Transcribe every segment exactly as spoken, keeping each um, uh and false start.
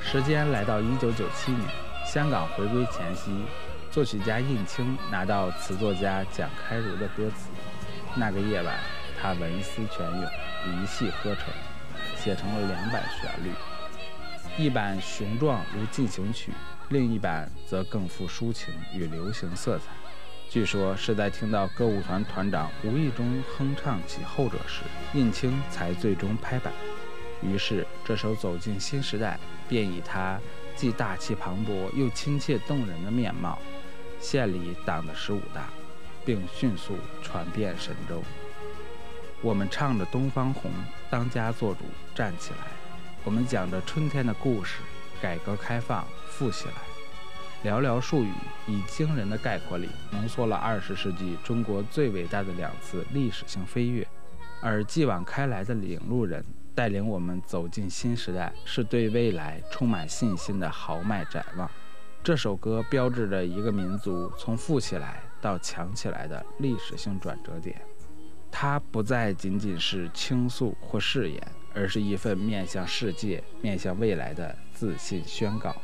时间来到一九九七年，香港回归前夕，作曲家应钦拿到词作家蒋开儒的歌词。那个夜晚，他文思泉涌，一气呵成，写成了两版旋律，一版雄壮如进行曲，另一版则更富抒情与流行色彩。据说是在听到歌舞团团长无意中哼唱起后者时，应钦才最终拍板。于是这首《走进新时代》便以他既大气磅礴又亲切动人的面貌，献礼党的十五大，并迅速传遍神州。我们唱着东方红，当家作主站起来，我们讲着春天的故事，改革开放富起来。寥寥数语，以惊人的概括力浓缩了二十世纪中国最伟大的两次历史性飞跃。而继往开来的领路人带领我们走进新时代，是对未来充满信心的豪迈展望。这首歌标志着一个民族从富起来到强起来的历史性转折点。它不再仅仅是倾诉或誓言，而是一份面向世界、面向未来的自信宣告。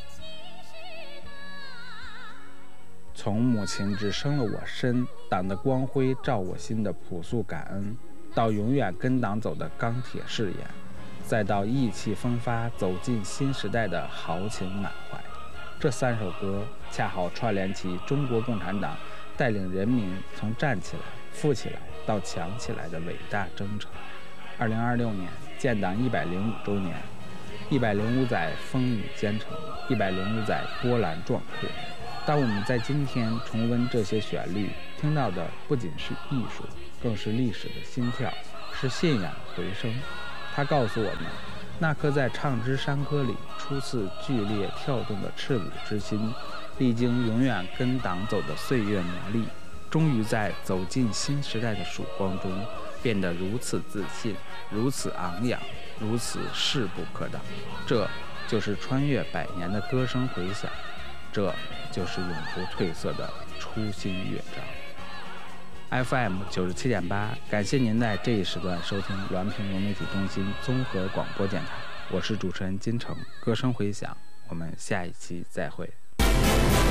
从母亲只生了我身，党的光辉照我心的朴素感恩，到永远跟党走的钢铁誓言，再到意气风发走进新时代的豪情满怀，这三首歌恰好串联起中国共产党带领人民从站起来、富起来到强起来的伟大征程。二零二六年建党一百零五周年，一百零五载风雨兼程，一百零五载波澜壮阔。当我们在今天重温这些旋律，听到的不仅是艺术，更是历史的心跳，是信仰回声。它告诉我们，那颗在唱支山歌里初次剧烈跳动的赤子之心，历经永远跟党走的岁月磨砺，终于在走进新时代的曙光中变得如此自信，如此昂扬，如此势不可挡。这就是穿越百年的歌声回响，这就是永不褪色的初心乐章。F M 九十七点八，感谢您在这一时段收听滦平融媒体中心综合广播电台，我是主持人金城，歌声回响，我们下一期再会。